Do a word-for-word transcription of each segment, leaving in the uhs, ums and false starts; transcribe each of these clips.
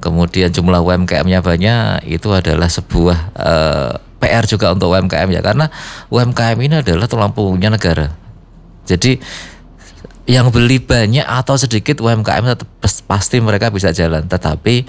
kemudian jumlah U M K M-nya banyak, itu adalah sebuah uh, P R juga untuk U M K M ya, karena U M K M ini adalah tulang punggungnya negara. Jadi yang beli banyak atau sedikit U M K M tetap pasti mereka bisa jalan, tetapi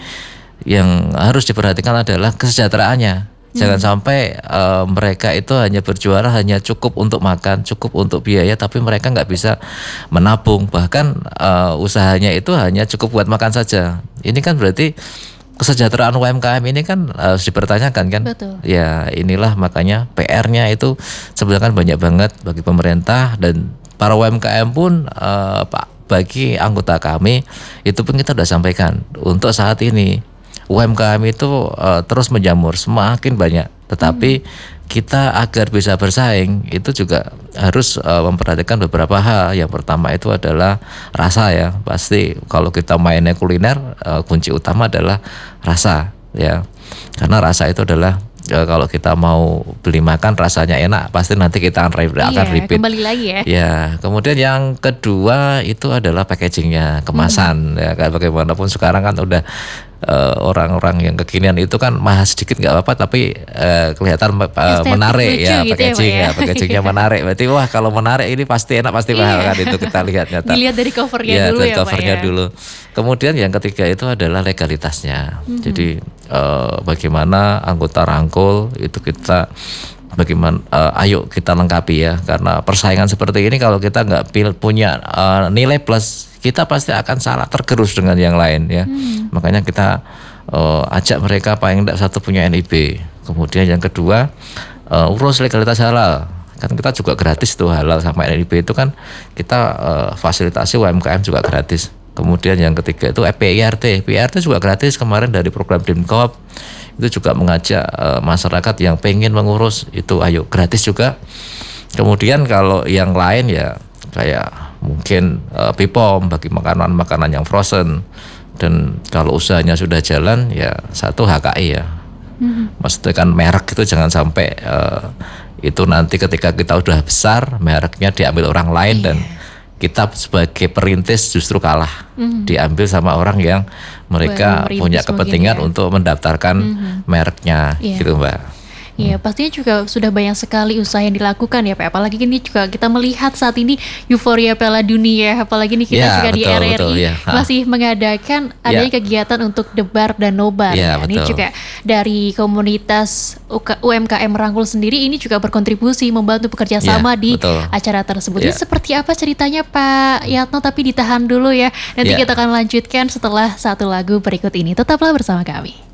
yang harus diperhatikan adalah kesejahteraannya. Jangan hmm. sampai uh, mereka itu hanya berjualan hanya cukup untuk makan, cukup untuk biaya, tapi mereka nggak bisa menabung, bahkan uh, usahanya itu hanya cukup buat makan saja. Ini kan berarti kesejahteraan U M K M ini kan harus dipertanyakan kan. Betul. Ya inilah makanya P R-nya itu sebenarnya kan banyak banget bagi pemerintah dan para U M K M pun uh, Pak, bagi anggota kami itu pun kita sudah sampaikan untuk saat ini U M K M itu uh, terus menjamur semakin banyak, tetapi hmm. kita agar bisa bersaing itu juga harus uh, memperhatikan beberapa hal. Yang pertama itu adalah rasa ya, pasti kalau kita mainnya kuliner uh, kunci utama adalah rasa ya, karena rasa itu adalah ya, kalau kita mau beli makan rasanya enak, pasti nanti kita akan, iya, akan repeat. Kembali lagi ya. Ya, kemudian yang kedua itu adalah packagingnya, kemasan. Hmm. Ya, kayak bagaimanapun sekarang kan udah uh, orang-orang yang kekinian itu kan mahal sedikit nggak apa-apa, tapi uh, kelihatan uh, menarik ya, gitu packaging ya, ya, packagingnya menarik. Berarti wah kalau menarik ini pasti enak, pasti mahal kan, itu kita lihat nyata. Dilihat dari covernya ya, dulu dari ya, covernya Pak ya. dulu. Kemudian yang ketiga itu adalah legalitasnya. Hmm. Jadi uh, bagaimana anggota rangkul itu kita bagaimana uh, ayo kita lengkapi ya, karena persaingan seperti ini kalau kita nggak punya uh, nilai plus, kita pasti akan salah tergerus dengan yang lain ya. Hmm. Makanya kita uh, ajak mereka paling tidak satu punya N I B. Kemudian yang kedua uh, urus legalitas halal. Kan kita juga gratis tuh halal sama N I B itu kan kita uh, fasilitasi U M K M juga gratis. Kemudian yang ketiga itu P I R T. P I R T juga gratis kemarin dari program Dimkop. Itu juga mengajak uh, masyarakat yang pengen mengurus itu ayo gratis juga. Kemudian kalau yang lain ya kayak mungkin uh, P I P O M bagi makanan-makanan yang frozen. Dan kalau usahanya sudah jalan ya satu H K I ya. Hmm. Maksudnya kan merek itu jangan sampai uh, itu nanti ketika kita udah besar mereknya diambil orang lain, yeah. dan kita sebagai perintis justru kalah, mm-hmm. diambil sama orang yang mereka punya kepentingan ya. Untuk mendaftarkan mm-hmm. mereknya, yeah. gitu Mbak. Ya, pastinya juga sudah banyak sekali usaha yang dilakukan ya Pak. Apalagi ini juga kita melihat saat ini euforia Piala Dunia, apalagi ini kita ya, juga betul, di R R I betul, ya. masih mengadakan adanya ya. kegiatan untuk debar dan nobar. Ya, ya. Ini juga dari komunitas U M K M Rangkul sendiri ini juga berkontribusi membantu bekerja sama ya, di betul. acara tersebut. Ya. Ini seperti apa ceritanya Pak Yatno? Tapi ditahan dulu ya. Nanti ya. kita akan lanjutkan setelah satu lagu berikut ini. Tetaplah bersama kami.